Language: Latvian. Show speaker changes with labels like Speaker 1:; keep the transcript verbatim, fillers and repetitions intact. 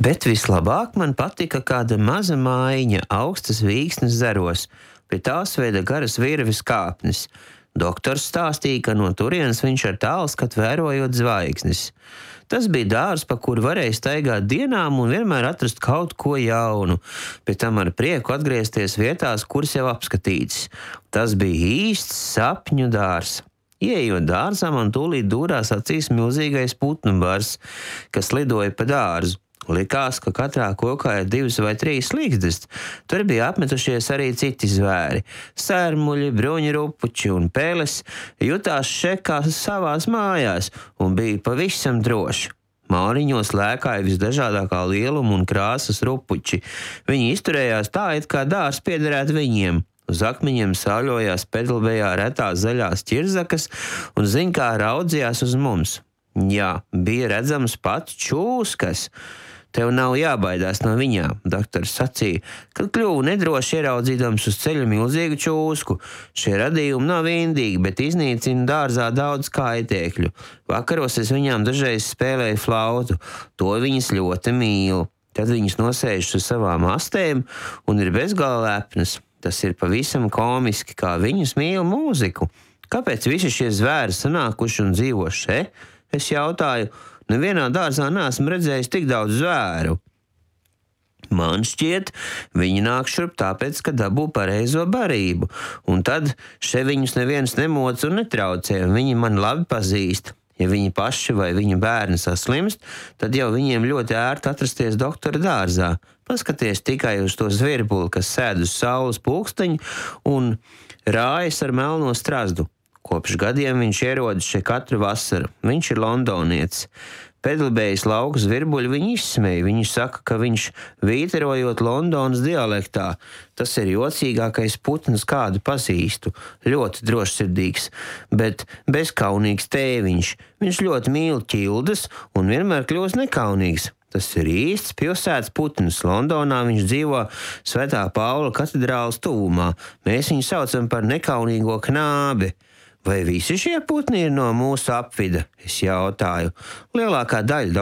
Speaker 1: Bet vislabāk man patika kāda maza mājiņa augstas vīksnes zaros, pie tās veida garas virves kāpnes. Doktors stāstīja, ka no turienes viņš ar tālskatu vērojot zvaigznes. Tas bija dārzs, pa kuru varēja staigāt dienām un vienmēr atrast kaut ko jaunu, pēc tam ar prieku atgriezties vietās, kuras jau apskatītas. Tas bija īsts sapņu dārzs. Ieejot dārzā, man tūlīt dūrās acīs milzīgais putnu bars, kas lidoja pa dārzu. Likās, ka katrā kokā ir divas vai trīs līgzdas. Tur bija apmetušies arī citi zvēri. Sērmuļi, bruņurupuči un peles jutās šekās savās mājās un bija pavisam droši. Māriņos lēkāja visdažādākā lieluma un krāsas rupuči. Viņi izturējās tā, it kā dārs piederētu viņiem. Uz akmeņiem sauļojās pedalvējā retās zaļās ķirzakas un ziņ kā raudzījās uz mums. Jā, bija redzams pat čūskas. Tev nav jābaidās no viņām, doktors sacīja, kad kļuvu nedroši ieraudzīdams uz ceļa milzīgu čūsku. Šie radījumi nav indīgi, bet iznīcina dārzā daudz kaitēkļu. Vakaros es viņām dažreiz spēlēju flautu, to viņas ļoti mīl. Tad viņas nosēžas uz savām astēm un ir bezgala lepnas. Tas ir pavisam komiski, kā viņas mīl mūziku. Kāpēc visi šie zvēri sanākuši un dzīvo še? Es jautāju. Nevienā dārzā neesmu redzējis tik daudz zvēru. Man šķiet, viņi nāk šurp tāpēc, ka dabū pareizo barību, un tad še viņus neviens nemoc un netraucē, un viņi man labi pazīst. Ja viņi paši vai viņu bērni saslimst, tad jau viņiem ļoti ērti atrasties doktora dārzā. Paskaties tikai uz to zvirbuli, kas sēd uz saules pulksteņa un rājas ar melno strazdu. Kopš gadiem viņš ierodas šeit katru vasaru. Viņš ir londonietis. Pedalbējas lauku zvirbuļu viņu izsmēja. Viņi saka, ka viņš vīterojot Londonas dialektā. Tas ir jocīgākais putns, kādu pazīstu. Ļoti drošsirdīgs, bet bezkaunīgs tēviņš. Viņš ļoti mīl ķildes un vienmēr kļūst nekaunīgs. Tas ir īsts pilsētas putns. Londonā viņš dzīvo Svētā Paula katedrāles tuvumā. Mēs viņu saucam par nekaunīgo knābi. Vai visi šie putni ir no mūsu apvida? Es jautāju. Lielākā daļa.